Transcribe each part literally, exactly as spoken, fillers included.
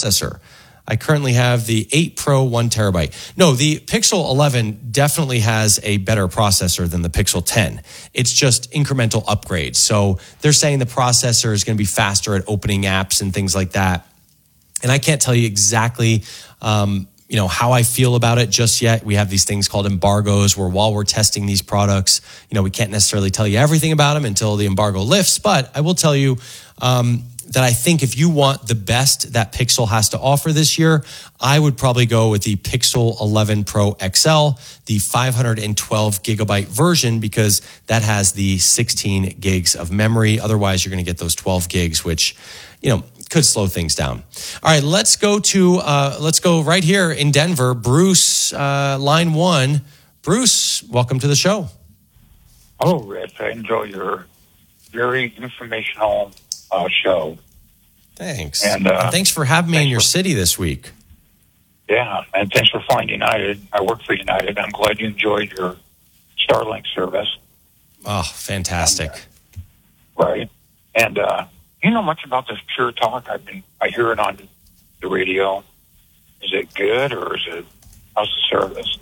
processor. I currently have the eight Pro one terabyte. No, the Pixel eleven definitely has a better processor than the Pixel ten. It's just incremental upgrades. So they're saying the processor is going to be faster at opening apps and things like that. And I can't tell you exactly, um, you know, how I feel about it just yet. We have these things called embargoes where while we're testing these products, you know, we can't necessarily tell you everything about them until the embargo lifts. But I will tell you, um, that I think if you want the best that Pixel has to offer this year, I would probably go with the Pixel eleven Pro X L, the five hundred twelve gigabyte version, because that has the sixteen gigs of memory. Otherwise, you're going to get those twelve gigs, which, you know, could slow things down. All right, let's go to, uh, let's go right here in Denver. Bruce, uh, line one. Bruce, welcome to the show. Hello, Rich. I enjoy your very informational Uh, show. Thanks. And, uh, and thanks for having me in your for, city this week. Yeah, and thanks for flying United. I work for United. I'm glad you enjoyed your Starlink service. Oh, fantastic. And, uh, right. And uh, you know much about this Pure Talk? I've been, I hear it on the radio. Is it good, or is it, how's the service?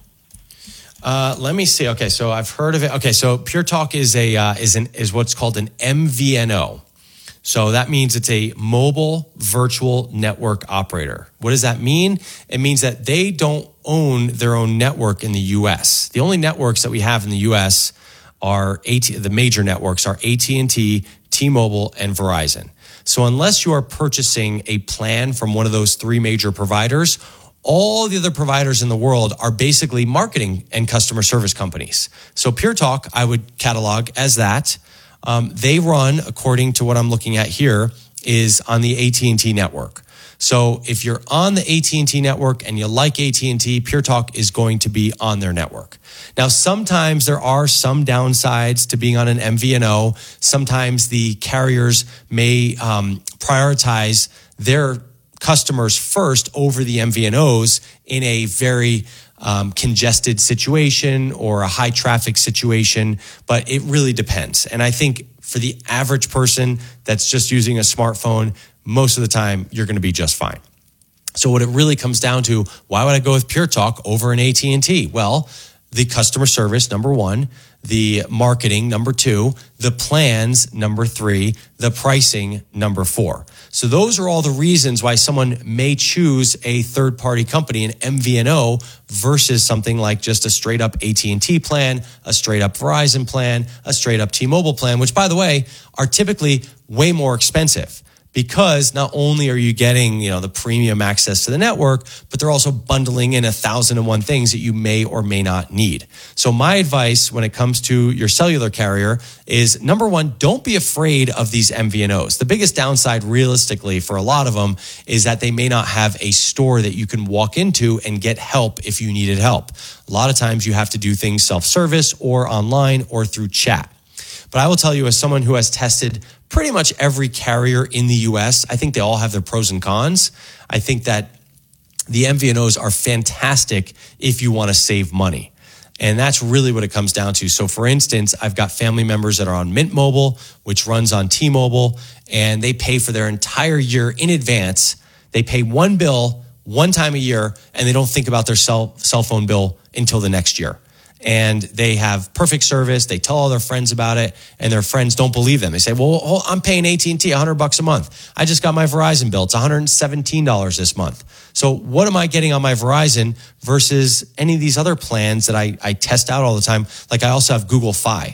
Uh, let me see. Okay, so I've heard of it. Okay, so Pure Talk is a uh, is an is what's called an M V N O. So that means it's a mobile virtual network operator. What does that mean? It means that they don't own their own network in the U S. The only networks that we have in the U S are AT, the major networks are A T and T, T-Mobile, and Verizon. So unless you are purchasing a plan from one of those three major providers, all the other providers in the world are basically marketing and customer service companies. So Pure Talk, I would catalog as that. Um, they run, according to what I'm looking at here, is on the A T and T network. So if you're on the A T and T network and you like A T and T, Pure Talk is going to be on their network. Now, sometimes there are some downsides to being on an M V N O. Sometimes the carriers may um, prioritize their customers first over the M V N Os in a very Um, congested situation or a high traffic situation, but it really depends. And I think for the average person that's just using a smartphone, most of the time you're going to be just fine. So what it really comes down to, why would I go with Pure Talk over an A T and T? Well, the customer service, number one, the marketing, number two, the plans, number three, the pricing, number four. So those are all the reasons why someone may choose a third-party company, an M V N O, versus something like just a straight-up A T and T plan, a straight-up Verizon plan, a straight-up T-Mobile plan, which, by the way, are typically way more expensive. Because not only are you getting, you know, the premium access to the network, but they're also bundling in a thousand and one things that you may or may not need. So my advice when it comes to your cellular carrier is, number one, don't be afraid of these M V N Os. The biggest downside realistically for a lot of them is that they may not have a store that you can walk into and get help if you needed help. A lot of times you have to do things self-service or online or through chat. But I will tell you, as someone who has tested pretty much every carrier in the U S, I think they all have their pros and cons. I think that the M V N Os are fantastic if you want to save money. And that's really what it comes down to. So for instance, I've got family members that are on Mint Mobile, which runs on T-Mobile, and they pay for their entire year in advance. They pay one bill one time a year, and they don't think about their cell, cell phone bill until the next year. And they have perfect service. They tell all their friends about it, and their friends don't believe them. They say, well, I'm paying A T and T one hundred bucks a month. I just got my Verizon bill. It's one hundred seventeen dollars this month. So what am I getting on my Verizon versus any of these other plans that I, I test out all the time? Like I also have Google Fi.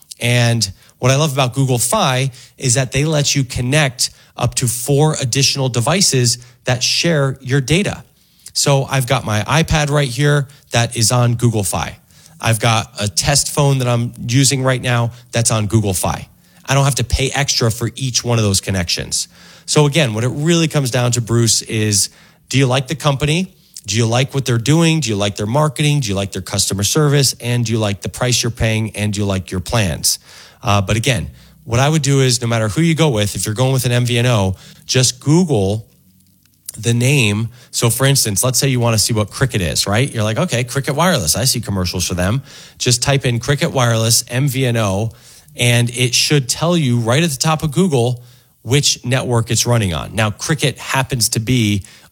And what I love about Google Fi is that they let you connect up to four additional devices that share your data. So I've got my iPad right here that is on Google Fi. I've got a test phone that I'm using right now that's on Google Fi. I don't have to pay extra for each one of those connections. So again, what it really comes down to, Bruce, is do you like the company? Do you like what they're doing? Do you like their marketing? Do you like their customer service? And do you like the price you're paying? And do you like your plans? Uh, but again, what I would do is no matter who you go with, if you're going with an M V N O, just Google the name. So for instance, let's say you want to see what Cricket is, right? You're like, okay, Cricket Wireless. I see commercials for them. Just type in Cricket Wireless M V N O, and it should tell you right at the top of Google which network it's running on. Now, Cricket happens to be